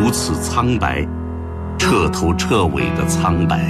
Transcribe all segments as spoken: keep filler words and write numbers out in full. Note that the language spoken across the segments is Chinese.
如此苍白，彻头彻尾的苍白。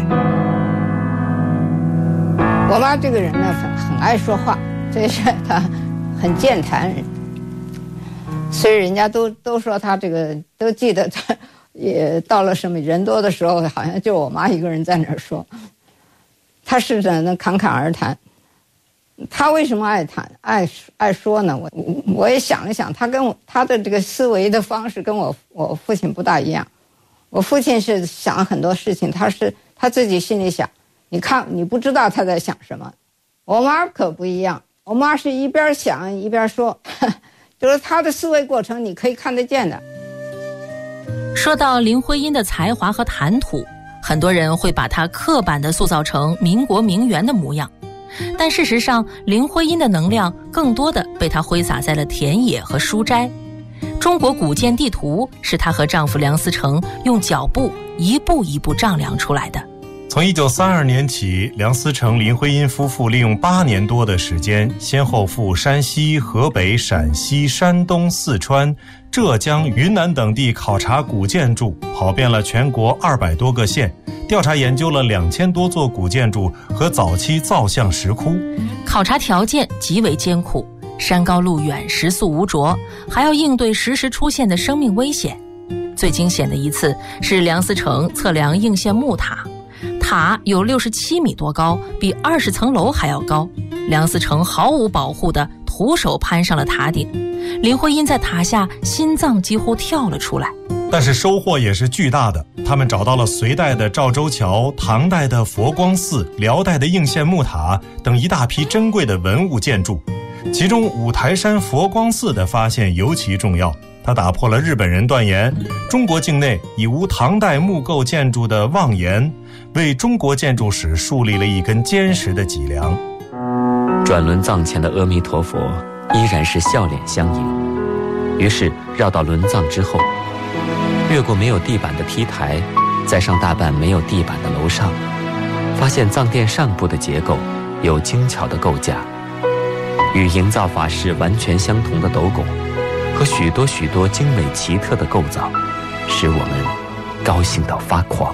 我妈这个人呢，很很爱说话，这是她很健谈，所以人家都都说她这个都记得她。也到了什么人多的时候，好像就我妈一个人在那儿说，她是在那侃侃而谈。她为什么爱谈爱爱说呢？我我也想了想，她跟我她的这个思维的方式跟我我父亲不大一样。我父亲是想很多事情，他是他自己心里想，你看你不知道他在想什么。我妈可不一样，我妈是一边想一边说，就是她的思维过程你可以看得见的。 说到林徽因的才华和谈吐，很多人会把她刻板地塑造成民国名媛的模样，但事实上林徽因的能量更多的被她挥洒在了田野和书斋。中国古建地图是她和丈夫梁思成用脚步一步一步丈量出来的。 从一九三二年起，梁思成、林徽因夫妇利用八年多的时间，先后赴山西、河北、陕西、山东、四川、浙江、云南等地考察古建筑，跑遍了全国二百多个县，调查研究了两千多座古建筑和早期造像石窟。 考察条件极为艰苦，山高路远，食宿无着，还要应对时时出现的生命危险。最惊险的一次是梁思成测量应县木塔，塔有六十七米多高，比二十层楼还要高。梁思成毫无保护地徒手攀上了塔顶，林徽因在塔下心脏几乎跳了出来。 但是收获也是巨大的，他们找到了隋代的赵州桥、唐代的佛光寺、辽代的应县木塔等一大批珍贵的文物建筑。其中五台山佛光寺的发现尤其重要，它打破了日本人断言中国境内已无唐代木构建筑的妄言，为中国建筑史树立了一根坚实的脊梁。 转轮藏前的阿弥陀佛依然是笑脸相迎。于是绕到轮藏之后，越过没有地板的梯台，再上大半没有地板的楼上，发现藏殿上部的结构有精巧的构架，与营造法式完全相同的斗拱和许多许多精美奇特的构造，使我们高兴到发狂。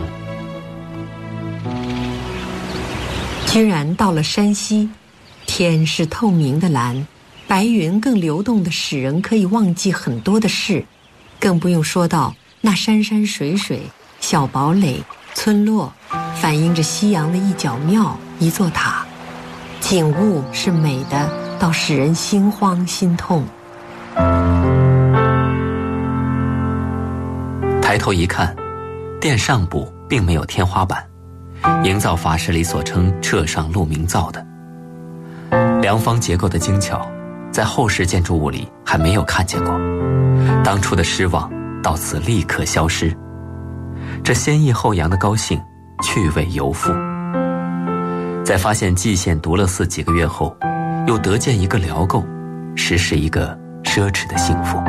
居然到了山西，天是透明的蓝，白云更流动的使人可以忘记很多的事，更不用说到那山山水水、小堡垒、村落，反映着西洋的一角庙、一座塔，景物是美的到使人心慌心痛。 抬头一看，殿上部并没有天花板，营造法式里所称彻上鹿鸣造的。梁方结构的精巧，在后世建筑物里还没有看见过，当初的失望到此立刻消失，这先抑后扬的高兴趣味犹复。在发现蓟县独乐寺几个月后，又得见一个辽构，实是一个奢侈的幸福。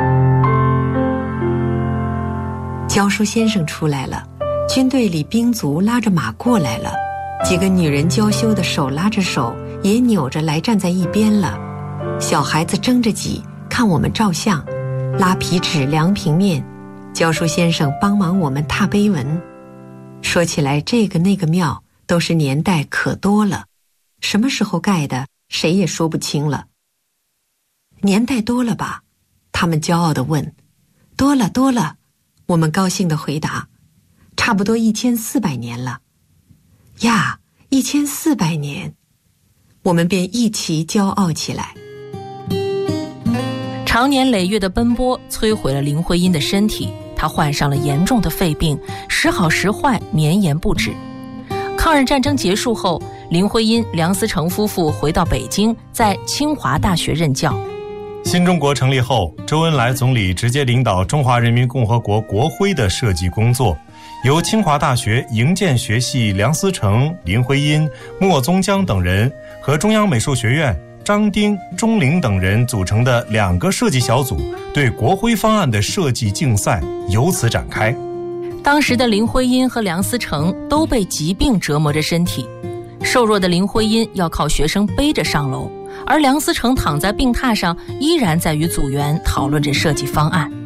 教书先生出来了，军队里兵卒拉着马过来了，几个女人娇羞的手拉着手，也扭着来站在一边了。小孩子争着挤，看我们照相，拉皮尺量平面，教书先生帮忙我们踏碑文。说起来，这个那个庙都是年代可多了，什么时候盖的，谁也说不清了。年代多了吧？他们骄傲地问。多了多了，我们高兴地回答。差不多一千四百年了。呀，一千四百年，我们便一起骄傲起来。 长年累月的奔波摧毁了林徽因的身体，她患上了严重的肺病，时好时坏，绵延不止。抗日战争结束后，林徽因、梁思成夫妇回到北京，在清华大学任教。 新中国成立后，周恩来总理直接领导中华人民共和国国徽的设计工作，由清华大学营建学系梁思成、林徽因、莫宗江等人和中央美术学院张丁、钟灵等人组成的两个设计小组对国徽方案的设计竞赛由此展开。 当时的林徽因和梁思成都被疾病折磨着身体，瘦弱的林徽因要靠学生背着上楼，而梁思成躺在病榻上，依然在与组员讨论着设计方案。